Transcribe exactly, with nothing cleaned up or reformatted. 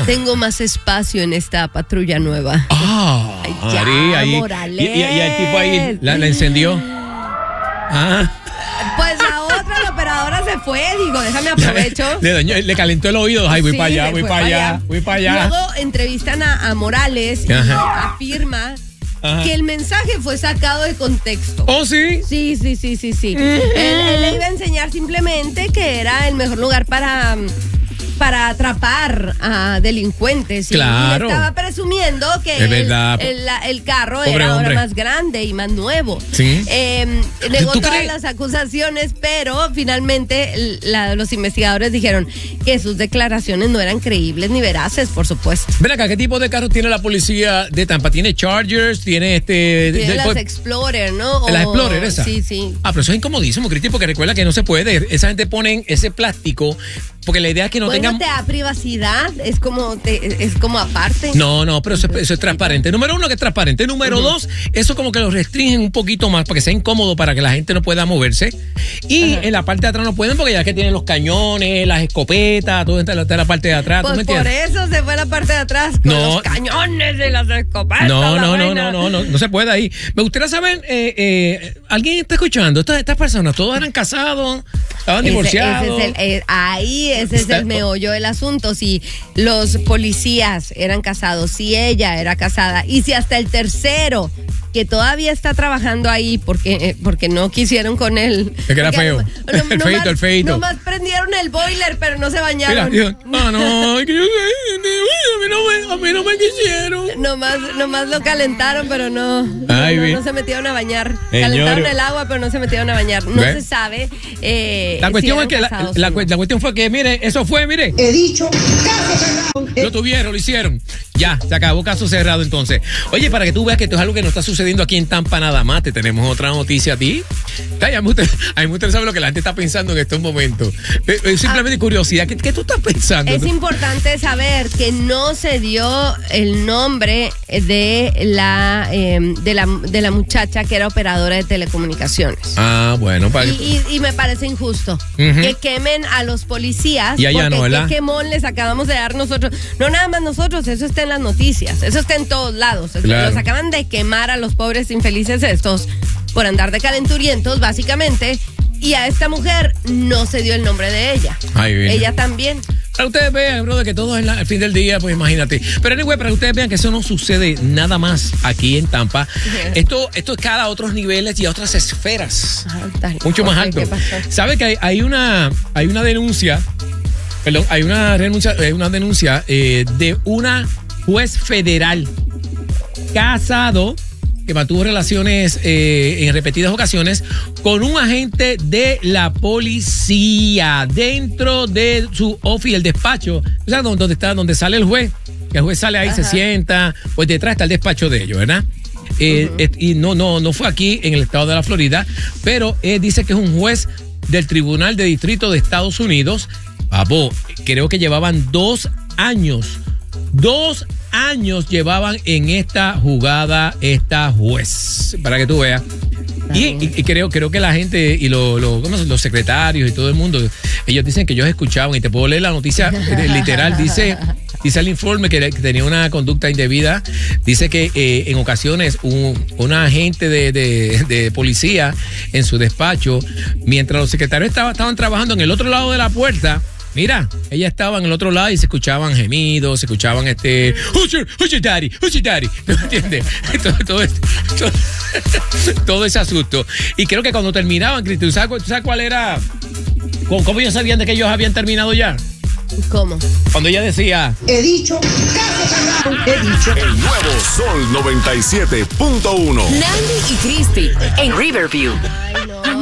tengo más espacio en esta patrulla nueva. Ah, Ay, ya, ahí, ahí. Morales. Y, y, y el tipo ahí la, la encendió. Ah. Pues la otra, la operadora se fue, digo, déjame aprovecho. Le, dañó, le calentó el oído. Ay, voy Sí, para allá, le voy fue para allá, allá, voy para allá. Luego entrevistan a, a Morales y Ajá. afirma Ajá. que el mensaje fue sacado de contexto. ¿Oh, sí? Sí, sí, sí, sí, sí. Uh-huh. él, él le iba a enseñar simplemente que era el mejor lugar para... para atrapar a delincuentes. Claro. Y le estaba presumiendo que es verdad. El, el, el carro Pobre era hombre. ahora más grande y más nuevo. Sí. Eh, negó ¿Tú todas crees? las acusaciones, pero finalmente la, los investigadores dijeron que sus declaraciones no eran creíbles ni veraces, por supuesto. Ven acá, ¿qué tipo de carros tiene la policía de Tampa? ¿Tiene Chargers? ¿Tiene este...? Tiene de, las pues, Explorer, ¿no? O, ¿las Explorer esa? Sí, sí. Ah, pero eso es incomodísimo, Cristi, porque recuerda que no se puede. Esa gente pone ese plástico, porque la idea es que no Bueno, tengan... te da privacidad, es como, te, es como aparte. No, no, pero eso, eso es transparente. Número uno, que es transparente. Número uh-huh. dos, eso como que lo restringen un poquito más para que sea incómodo, para que la gente no pueda moverse. Y uh-huh. en la parte de atrás no pueden, porque ya que tienen los cañones, las escopetas, todo está en la parte de atrás. Pues ¿tú me por entiendes? eso se fue a la parte de atrás con No. los cañones y las escopetas. No, la no, no, vaina. no, no, no, no se puede ahí. Me gustaría saber, eh, eh, ¿alguien está escuchando? Estas, estas personas, ¿todos eran casados? ¿Estaban Ese, divorciados? ese es el, eh, ahí ese es Está- el meollo del asunto. Si los policías eran casados, si ella era casada y si hasta el tercero que todavía está trabajando ahí porque, eh, porque no quisieron con él. Es que era Porque, feo. no- El no feito, más- el feito. Nomás prendieron el boiler, pero no se Mira, bañaron. dijo, ah, no, es que yo sé, a mí no me, a mí no me quisieron. Nomás, nomás lo calentaron, pero no, no, Ay, no, vi. no se metieron a bañar. Señor. Calentaron el agua, pero no se metieron a bañar. No ¿Ve? se sabe. Eh, La si cuestión eran es que la, casados la, o no. la cuestión fue que, mire, eso fue, mire. He dicho, caso cerrado. Lo tuvieron, lo hicieron. Ya, se acabó, caso cerrado entonces. Oye, para que tú veas que esto es algo que no está sucediendo aquí en Tampa nada más, te tenemos otra noticia a ti. Ay, a mí usted, a mí usted sabe lo que la gente está pensando en estos momentos. Eh, eh, simplemente Ah. curiosidad, ¿qué, qué tú estás pensando? Es importante saber que no se dio el nombre de la, eh, de la de la muchacha que era operadora de telecomunicaciones. Ah, bueno, para Y, y, y me parece injusto Ujú. que quemen a los policías. Y allá porque no, ¿verdad? qué quemón les acabamos de dar nosotros. No nada más nosotros, eso está en las noticias, eso está en todos lados. Claro. Los acaban de quemar a los pobres infelices estos por andar de calenturientos, básicamente. Y a esta mujer no se dio el nombre de ella. Ay, bien. Ella también. Para que ustedes vean, brother, que todo es la- al fin del día, pues imagínate. Pero anyway, para que ustedes vean que eso no sucede nada más aquí en Tampa. Esto, esto escala a otros niveles y a otras esferas. Ah, Mucho más ok, alto. ¿qué pasó? ¿Sabe que hay, hay una hay una denuncia? Perdón, hay una renuncia, hay una denuncia eh, de una juez federal casado que mantuvo relaciones eh, en repetidas ocasiones con un agente de la policía dentro de su office, el despacho, o sea, donde, donde está, donde sale el juez, que el juez sale ahí, Ajá. se sienta, pues detrás está el despacho de ellos, ¿verdad? Eh, Ujú. eh, y no, no, no fue aquí en el estado de la Florida, pero eh, dice que es un juez del Tribunal de Distrito de Estados Unidos. Papo, creo que llevaban dos años, dos años llevaban en esta jugada esta juez, para que tú veas. Y, y- y creo, creo que la gente y lo, lo- ¿cómo se- los secretarios y todo el mundo, ellos dicen que ellos escuchaban, y te puedo leer la noticia eh, literal, dice, dice el informe que, que tenía una conducta indebida, dice que eh, en ocasiones un, un agente de, de- de policía en su despacho, mientras los secretarios estaban, estaban trabajando en el otro lado de la puerta, mira, ella estaba en el otro lado y se escuchaban gemidos, se escuchaban este, who's your, who's your daddy, who's your daddy, ¿tú entiendes? Todo, todo, este- todo, todo ese asunto. Y creo que cuando terminaban, Cristi, ¿tú sabes, cu- tú sabes cuál era? ¿Cómo, cómo ellos sabían de que ellos habían terminado ya? ¿Cómo? Cuando ella decía, He dicho, caso cerrado. He dicho. El nuevo Sol noventa y siete punto uno. Nandy y Cristi en Riverview. Ay, no.